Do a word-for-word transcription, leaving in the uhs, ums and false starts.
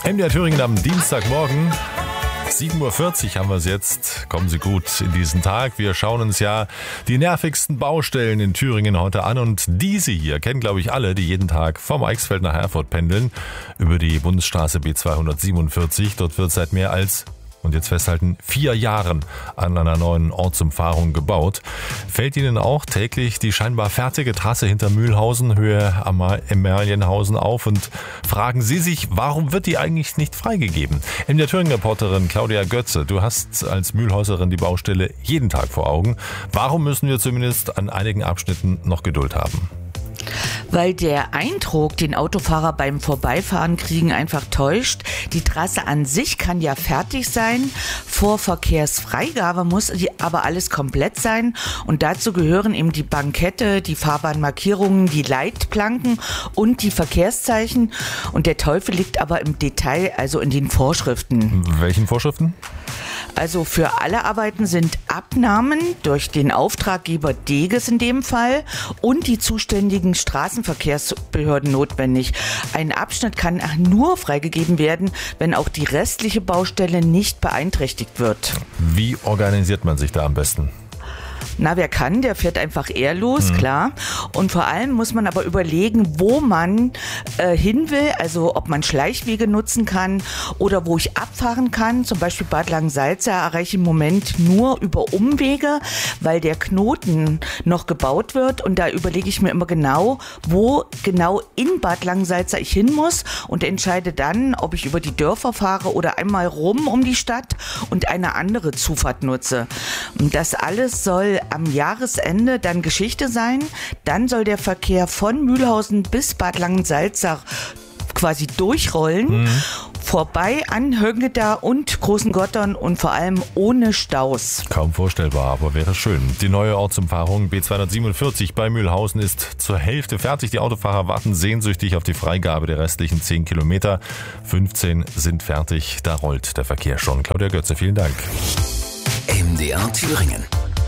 M D R Thüringen am Dienstagmorgen. sieben Uhr vierzig haben wir es jetzt. Kommen Sie gut in diesen Tag. Wir schauen uns ja die nervigsten Baustellen in Thüringen heute an. Und diese hier kennen, glaube ich, alle, die jeden Tag vom Eichsfeld nach Herford pendeln. Über die Bundesstraße B zweihundertsiebenundvierzig. Dort wird seit mehr als, und jetzt festhalten, vier Jahren an einer neuen Ortsumfahrung gebaut. Fällt Ihnen auch täglich die scheinbar fertige Trasse hinter Mühlhausen, Höhe Emmerlienhausen auf und fragen Sie sich, warum wird die eigentlich nicht freigegeben? M D R Thüringen-Reporterin Claudia Götze, du hast als Mühlhäuserin die Baustelle jeden Tag vor Augen. Warum müssen wir zumindest an einigen Abschnitten noch Geduld haben? Weil der Eindruck, den Autofahrer beim Vorbeifahren kriegen, einfach täuscht. Die Trasse an sich kann ja fertig sein. Vor Verkehrsfreigabe muss die aber alles komplett sein. Und dazu gehören eben die Bankette, die Fahrbahnmarkierungen, die Leitplanken und die Verkehrszeichen. Und der Teufel liegt aber im Detail, also in den Vorschriften. Welchen Vorschriften? Also für alle Arbeiten sind Abnahmen durch den Auftraggeber Deges in dem Fall und die zuständigen Straßenverkehrsbehörden notwendig. Ein Abschnitt kann nur freigegeben werden, wenn auch die restliche Baustelle nicht beeinträchtigt wird. Wie organisiert man sich da am besten? Na, wer kann, der fährt einfach ehrlos, mhm. klar. Und vor allem muss man aber überlegen, wo man äh, hin will, also ob man Schleichwege nutzen kann oder wo ich abfahren kann. Zum Beispiel Bad Langensalza erreiche ich im Moment nur über Umwege, weil der Knoten noch gebaut wird. Und da überlege ich mir immer genau, wo genau in Bad Langensalza ich hin muss und entscheide dann, ob ich über die Dörfer fahre oder einmal rum um die Stadt und eine andere Zufahrt nutze. Und das alles soll am Jahresende dann Geschichte sein. Dann soll der Verkehr von Mühlhausen bis Bad Langensalza quasi durchrollen. Mhm. Vorbei an Höngeda und Großen Gottern und vor allem ohne Staus. Kaum vorstellbar, aber wäre schön. Die neue Ortsumfahrung B zweihundertsiebenundvierzig bei Mühlhausen ist zur Hälfte fertig. Die Autofahrer warten sehnsüchtig auf die Freigabe der restlichen zehn Kilometer. fünfzehn sind fertig, da rollt der Verkehr schon. Claudia Götze, vielen Dank. M D R Thüringen.